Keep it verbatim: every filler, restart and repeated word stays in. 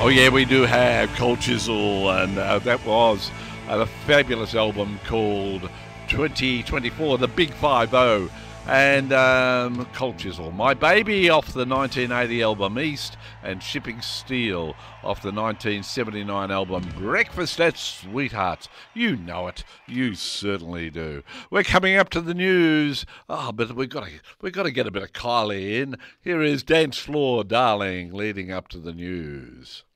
Oh yeah, we do have Cold Chisel, and uh, that was a fabulous album called twenty twenty-four, The Big Five O, and um, Cold Chisel, My Baby off the nineteen eighty album East, and Shipping Steel off the nineteen seventy-nine album Breakfast at Sweethearts. You know it, you certainly do. We're coming up to the news. Oh, but we've got to we've got to get a bit of Kylie in. Here is Dance Floor Darling, leading up to the news.